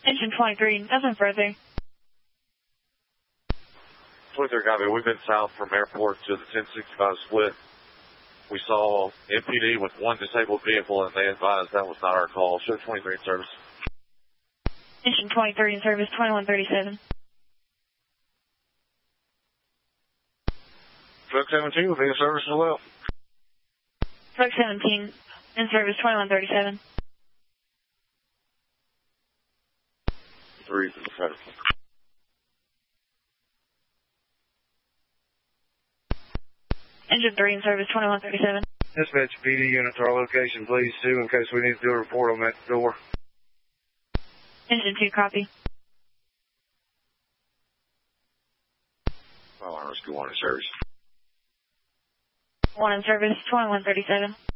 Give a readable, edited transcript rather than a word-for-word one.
Engine 23, nothing further. 23 copy. We've been south from airport to the 1065 split. We saw MPD with one disabled vehicle, and they advised that was not our call. Show 23 in service. Engine 23 in service, 2137. Truck 17 will be in service as well. Truck 17 in service, 2137. 3 in service. Engine 3 in service, 2137. Dispatch PD unit to our location, please, too, in case we need to do a report on that door. Engine 2, copy. Well, our rescue 1 in service. 1 in service, 2137.